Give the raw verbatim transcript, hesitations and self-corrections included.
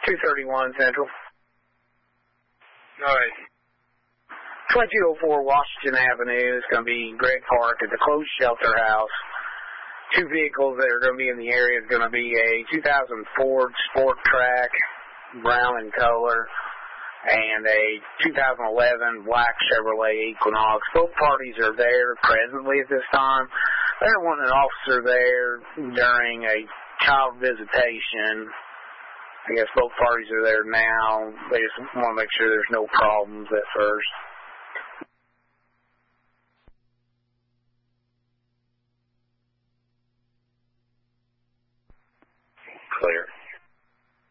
two thirty-one Central. All right. twenty-two oh four Washington Avenue is going to be Greg Park at the closed shelter house. Two vehicles that are going to be in the area is going to be a two thousand Ford Sport Track, brown in color, and a two thousand eleven black Chevrolet Equinox. Both parties are there presently at this time. They want an officer there during a child visitation. I guess both parties are there now. They just want to make sure there's no problems at first.